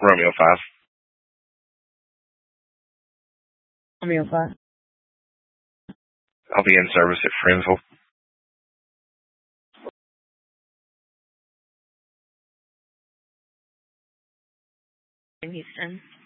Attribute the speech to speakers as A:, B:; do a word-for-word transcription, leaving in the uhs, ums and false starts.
A: Romeo five.
B: Romeo five.
A: I'll be in service at Friendsville.
B: In Houston.